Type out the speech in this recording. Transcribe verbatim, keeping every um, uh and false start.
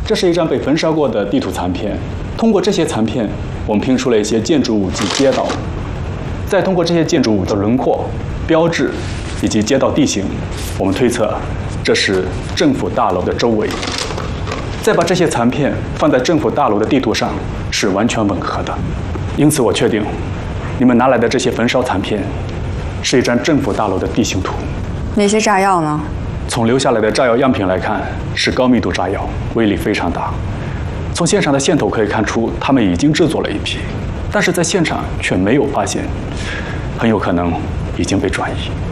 这是一张被焚烧过的地图残片，通过这些残片，我们拼出了一些建筑物及街道。再通过这些建筑物的轮廓、标志以及街道地形，我们推测这是政府大楼的周围。再把这些残片放在政府大楼的地图上，是完全吻合的。因此，我确定你们拿来的这些焚烧残片是一张政府大楼的地形图。 那些炸药呢？ 从留下来的炸药样品来看，是高密度炸药，威力非常大。从现场的线头可以看出，他们已经制作了一批，但是在现场却没有发现，很有可能已经被转移。